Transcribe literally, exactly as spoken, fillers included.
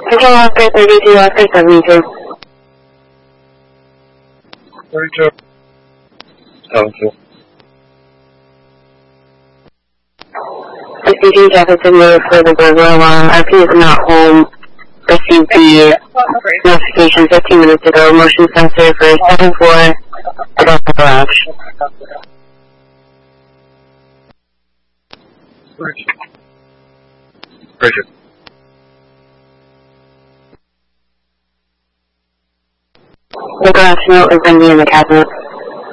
Control Oscar thirty-two, Oscar seventy-two. thirty-two. seventy-two. sixty-two traffic signal for the burglar alarm. R P is not home. Received the notification fifteen minutes ago. Motion sensor for seven four above the garage. Bridget. Bridget. The garage note is empty in the cabinet.